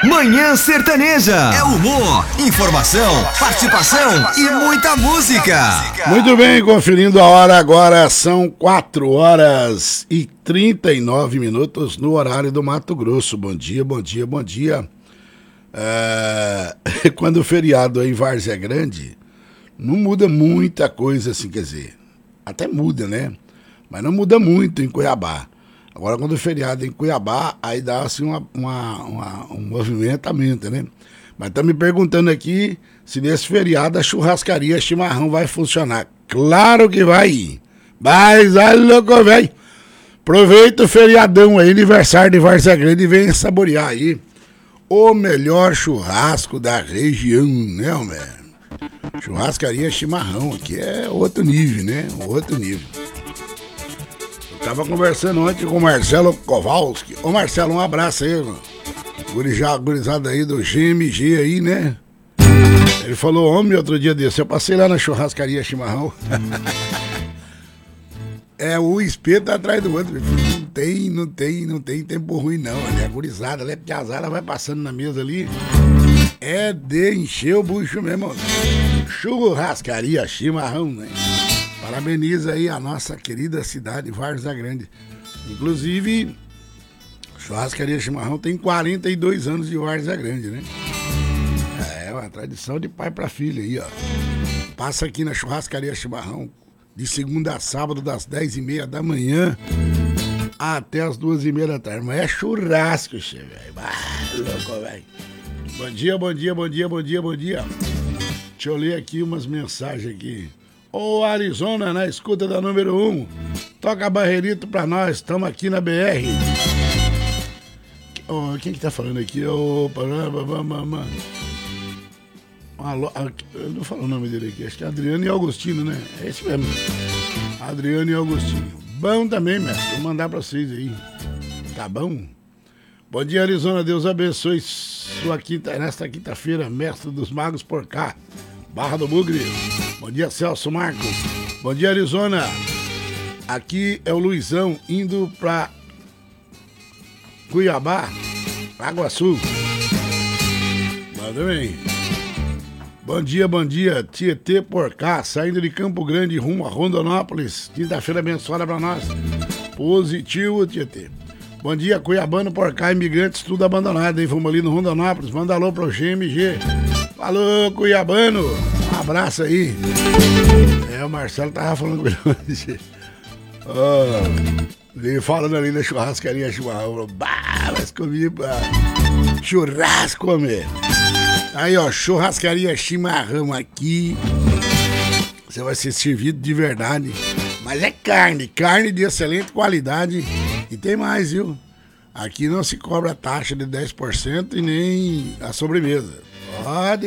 Manhã Sertaneja. É humor, informação, participação e muita música. Muito bem, conferindo a hora agora, são 4h39 no horário do Mato Grosso. Bom dia, bom dia, bom dia. Quando o feriado é em Várzea Grande, não muda muita coisa assim, quer dizer, até muda, né? Mas não muda muito em Cuiabá. Agora, quando o feriado é em Cuiabá, aí dá assim um movimentamento, né? Mas tá me perguntando aqui se nesse feriado a churrascaria Chimarrão vai funcionar. Claro que vai! Mas, ai, louco, velho! Aproveita o feriadão aí, aniversário de Várzea Grande, e vem saborear aí o melhor churrasco da região, né, velho? Churrascaria Chimarrão, aqui é outro nível, né? Outro nível. Tava conversando ontem com o Marcelo Kowalski. Ô Marcelo, um abraço aí, mano. Gurizada aí do GMG aí, né? Ele falou, homem, outro dia desse, eu passei lá na churrascaria Chimarrão. É, um espeto atrás do outro. Não tem tempo ruim não. A gurizada, né? Porque a Zara vai passando na mesa ali. É de encher o bucho mesmo. Churrascaria Chimarrão, né? Parabeniza aí a nossa querida cidade Várzea Grande. Inclusive, Churrascaria Chimarrão tem 42 anos de Várzea Grande, né? É uma tradição de pai pra filho aí, ó. Passa aqui na Churrascaria Chimarrão de segunda a sábado, das 10h30 da manhã até as 2h30 da tarde. Mas é churrasco, velho. Louco, velho. Bom dia, bom dia, bom dia, bom dia, bom dia. Deixa eu ler aqui umas mensagens aqui. Ô Arizona, na escuta da número 1, toca Barreirito pra nós, estamos aqui na BR. Quem que tá falando aqui? Eu não falo o nome dele aqui, acho que é Adriano e Augustino, né? É esse mesmo. Adriano e Augustino. Bom também, mestre, vou mandar pra vocês aí. Tá bom? Bom dia, Arizona, Deus abençoe nesta quinta-feira, mestre dos magos por cá. Barra do Bugre. Bom dia, Celso Marcos. Bom dia, Arizona. Aqui é o Luizão indo pra Cuiabá, Água Sul. Manda bem. Bom dia, Tietê por cá, saindo de Campo Grande rumo a Rondonópolis. Quinta-feira abençoada pra nós. Positivo, Tietê. Bom dia, Cuiabano por cá, imigrantes tudo abandonado, hein? Vamos ali no Rondonópolis. Manda alô pro GMG. Falou, Cuiabano. Um abraço aí. O Marcelo tava falando com ele hoje. Ele falando ali na churrascaria Chimarrão. Mas comi churrasco, homem. Aí, ó, churrascaria Chimarrão aqui. Você vai ser servido de verdade. Mas é carne de excelente qualidade. E tem mais, viu? Aqui não se cobra taxa de 10% e nem a sobremesa. Pode